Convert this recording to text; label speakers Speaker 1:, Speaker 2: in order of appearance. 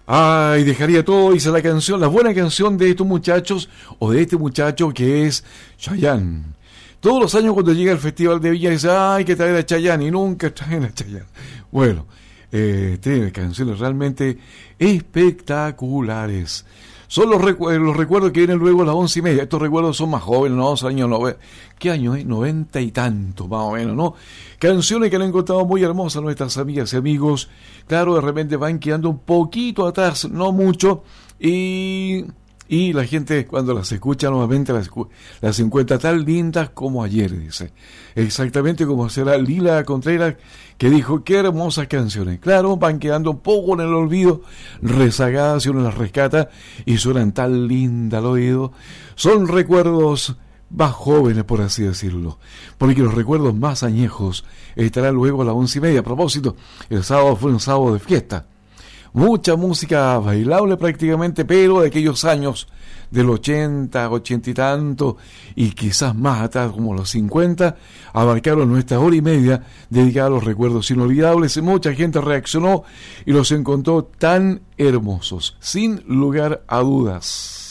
Speaker 1: Ay, dejaría todo, dice la canción, la buena canción de estos muchachos, o de este muchacho que es Chayanne. Todos los años cuando llega el Festival de Viña dice, ay, que traer a Chayanne, y nunca traen a Chayanne. Bueno, tiene canciones realmente espectaculares. Son los recuerdos que vienen luego a las 11:30. Estos recuerdos son más jóvenes, ¿no? Años 90. ¿Qué año es? 90 y tanto, más o menos, ¿no? Canciones que han encontrado muy hermosas nuestras amigas y amigos. Claro, de repente van quedando un poquito atrás, no mucho. Y la gente cuando las escucha nuevamente las encuentra tan lindas como ayer, dice. Exactamente como será Lila Contreras, que dijo, qué hermosas canciones. Claro, van quedando un poco en el olvido, rezagadas y uno las rescata y suenan tan lindas al oído. Son recuerdos más jóvenes, por así decirlo, porque los recuerdos más añejos estarán luego a las 11:30. A propósito, el sábado fue un sábado de fiesta. Mucha música bailable prácticamente, pero de aquellos años del 80, 80 y tanto, y quizás más atrás, como los 50, abarcaron nuestra hora y media dedicada a los recuerdos inolvidables, y mucha gente reaccionó y los encontró tan hermosos, sin lugar a dudas.